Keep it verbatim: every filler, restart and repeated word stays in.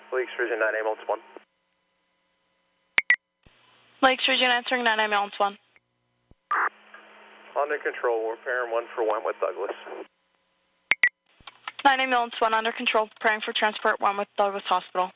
Lakes Region nine ambulance one. Lakes Region answering nine ambulance one. Under control, we're preparing one for Wentworth Douglas. nine ambulance one under control, preparing for transport Wentworth Douglas Hospital.